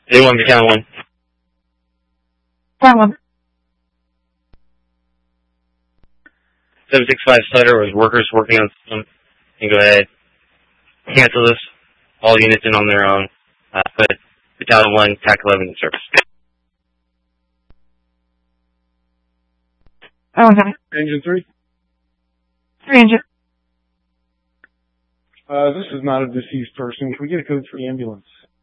A1 Battalion 1. That one. 765 Sutter was workers working on system. And go ahead. Cancel this. All units in on their own. Put Battalion 1, TAC 11 in service. Oh, okay. Engine 3? 3 engine. This is not a deceased person. Can we get a code for the ambulance?